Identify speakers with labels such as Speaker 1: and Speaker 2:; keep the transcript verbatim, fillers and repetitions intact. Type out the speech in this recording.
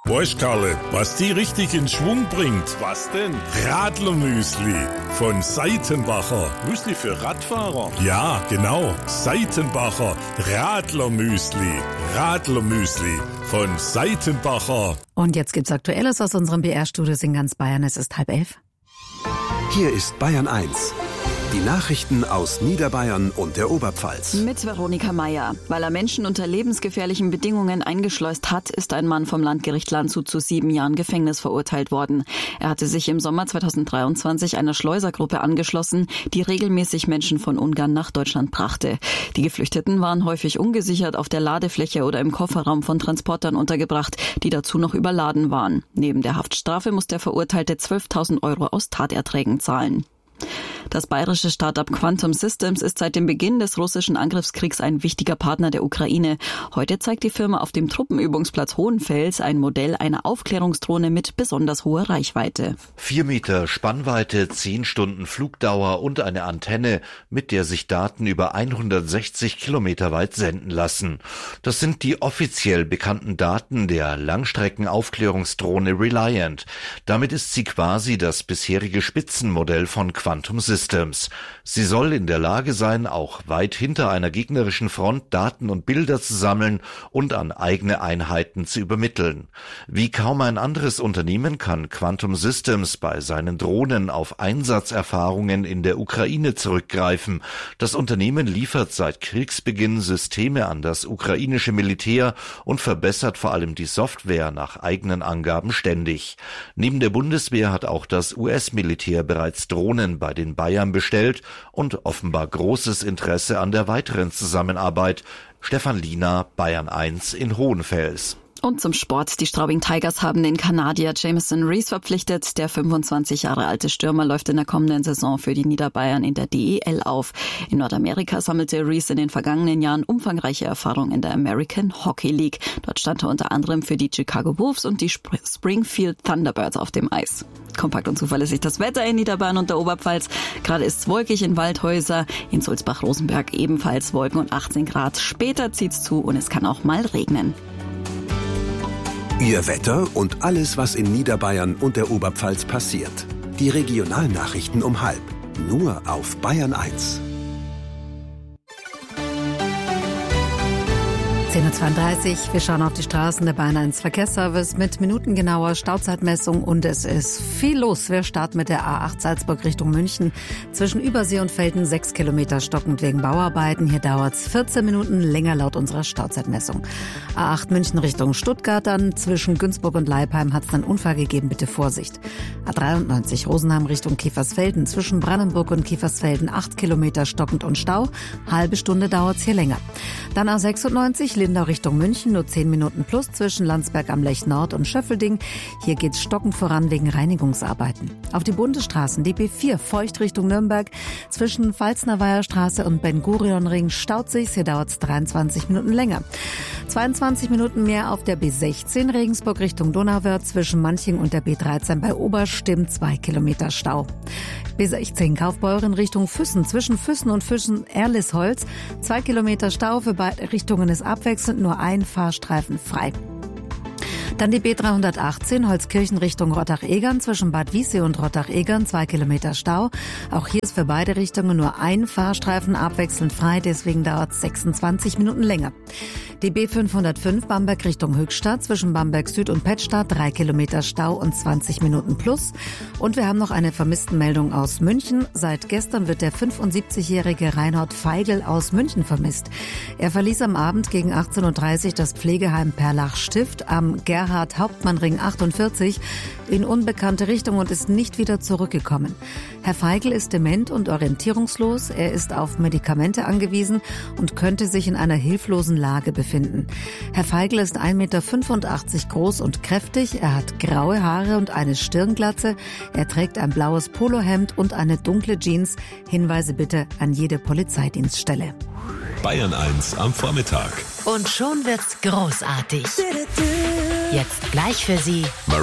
Speaker 1: Weißt, Karle, was die richtig in Schwung bringt?
Speaker 2: Was denn?
Speaker 1: Radlermüsli von Seitenbacher.
Speaker 2: Müsli für Radfahrer?
Speaker 1: Ja, genau. Seitenbacher Radlermüsli. Radlermüsli von Seitenbacher.
Speaker 3: Und jetzt gibt's Aktuelles aus unserem B R-Studios in ganz Bayern. Es ist halb elf.
Speaker 4: Hier ist Bayern eins. Die Nachrichten aus Niederbayern und der Oberpfalz.
Speaker 5: Mit Veronika Meier. Weil er Menschen unter lebensgefährlichen Bedingungen eingeschleust hat, ist ein Mann vom Landgericht Landshut zu sieben Jahren Gefängnis verurteilt worden. Er hatte sich im Sommer zweitausenddreiundzwanzig einer Schleusergruppe angeschlossen, die regelmäßig Menschen von Ungarn nach Deutschland brachte. Die Geflüchteten waren häufig ungesichert auf der Ladefläche oder im Kofferraum von Transportern untergebracht, die dazu noch überladen waren. Neben der Haftstrafe muss der Verurteilte zwölftausend Euro aus Taterträgen zahlen. Das bayerische Start-up Quantum Systems ist seit dem Beginn des russischen Angriffskriegs ein wichtiger Partner der Ukraine. Heute zeigt die Firma auf dem Truppenübungsplatz Hohenfels ein Modell einer Aufklärungsdrohne mit besonders hoher Reichweite.
Speaker 6: Vier Meter Spannweite, zehn Stunden Flugdauer und eine Antenne, mit der sich Daten über hundertsechzig Kilometer weit senden lassen. Das sind die offiziell bekannten Daten der Langstreckenaufklärungsdrohne Reliant. Damit ist sie quasi das bisherige Spitzenmodell von Quantum Systems. Sie soll in der Lage sein, auch weit hinter einer gegnerischen Front Daten und Bilder zu sammeln und an eigene Einheiten zu übermitteln. Wie kaum ein anderes Unternehmen kann Quantum Systems bei seinen Drohnen auf Einsatzerfahrungen in der Ukraine zurückgreifen. Das Unternehmen liefert seit Kriegsbeginn Systeme an das ukrainische Militär und verbessert vor allem die Software nach eigenen Angaben ständig. Neben der Bundeswehr hat auch das U S-Militär bereits Drohnen bei den Bayern bestellt und offenbar großes Interesse an der weiteren Zusammenarbeit. Stefan Liener, Bayern eins in Hohenfels.
Speaker 5: Und zum Sport. Die Straubing Tigers haben den Kanadier Jameson Rees verpflichtet. Der fünfundzwanzig Jahre alte Stürmer läuft in der kommenden Saison für die Niederbayern in der D E L auf. In Nordamerika sammelte Rees in den vergangenen Jahren umfangreiche Erfahrung in der American Hockey League. Dort stand er unter anderem für die Chicago Wolves und die Springfield Thunderbirds auf dem Eis. Kompakt und zuverlässig das Wetter in Niederbayern und der Oberpfalz. Gerade ist es wolkig in Waldhäuser, in Sulzbach-Rosenberg ebenfalls Wolken und achtzehn Grad. Später zieht's zu und es kann auch mal regnen.
Speaker 4: Ihr Wetter und alles, was in Niederbayern und der Oberpfalz passiert. Die Regionalnachrichten um halb. Nur auf Bayern eins.
Speaker 3: zehn Uhr zweiunddreißig, wir schauen auf die Straßen der Bayern eins Verkehrsservice mit minutengenauer Stauzeitmessung und es ist viel los. Wir starten mit der A acht Salzburg Richtung München. Zwischen Übersee und Velden sechs Kilometer stockend wegen Bauarbeiten. Hier dauert es vierzehn Minuten länger laut unserer Stauzeitmessung. A acht München Richtung Stuttgart, dann zwischen Günzburg und Leipheim hat es einen Unfall gegeben, bitte Vorsicht. A dreiundneunzig Rosenheim Richtung Kiefersfelden, zwischen Brandenburg und Kiefersfelden acht Kilometer stockend und Stau. Halbe Stunde dauert es hier länger. Dann A sechsundneunzig Lindau Richtung München, nur zehn Minuten plus zwischen Landsberg am Lech Nord und Schöffelding. Hier geht's stockend voran wegen Reinigungsarbeiten. Auf die Bundesstraßen, die B vier, Feucht Richtung Nürnberg, zwischen Pfalznerweiher Straße und Ben-Gurion-Ring staut sich's. Hier dauert's dreiundzwanzig Minuten länger. zweiundzwanzig Minuten mehr auf der B sechzehn, Regensburg Richtung Donauwörth, zwischen Manching und der B dreizehn bei Oberstimm, zwei Kilometer Stau. B sechzehn, Kaufbeuren Richtung Füssen, zwischen Füssen und Füssen-Erlisholz, zwei Kilometer Stau, für beide Richtungen ist abwechselnd nur ein Fahrstreifen frei. Dann die B dreihundertachtzehn, Holzkirchen Richtung Rottach-Egern, zwischen Bad Wiessee und Rottach-Egern, zwei Kilometer Stau. Auch hier ist für beide Richtungen nur ein Fahrstreifen abwechselnd frei, deswegen dauert es sechsundzwanzig Minuten länger. Die B fünfhundertfünf, Bamberg Richtung Höchstadt, zwischen Bamberg Süd und Pettstadt, drei Kilometer Stau und zwanzig Minuten plus. Und wir haben noch eine Vermisstenmeldung aus München. Seit gestern wird der fünfundsiebzigjährige Reinhard Feigl aus München vermisst. Er verließ am Abend gegen achtzehn Uhr dreißig das Pflegeheim Perlach-Stift am Gerhard-Hauptmann-Ring achtundvierzig in unbekannte Richtung und ist nicht wieder zurückgekommen. Herr Feigl ist dement und orientierungslos. Er ist auf Medikamente angewiesen und könnte sich in einer hilflosen Lage befinden. Herr Feigl ist ein Meter fünfundachtzig groß und kräftig. Er hat graue Haare und eine Stirnglatze. Er trägt ein blaues Polohemd und eine dunkle Jeans. Hinweise bitte an jede Polizeidienststelle.
Speaker 7: Bayern eins am Vormittag.
Speaker 8: Und schon wird's großartig. Jetzt gleich für Sie